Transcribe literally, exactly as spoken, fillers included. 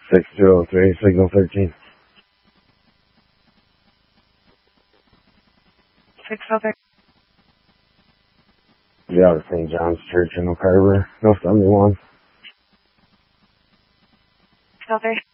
six two zero three, signal thirteen. six oh three. Yeah, the Saint John's Church in Oak Harbor, no seventy-one. six oh three.